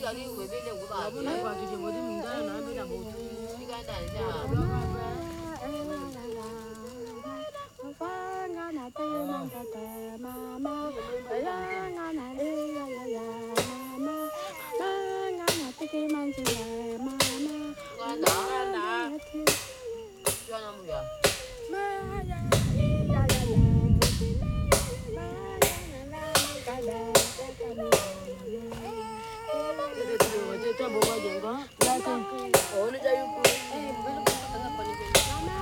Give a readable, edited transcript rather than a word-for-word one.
저기 왜 빌려 우다. 아버님 봐주지 어디 문제는 나비나 못. 시간 다니자. Mama,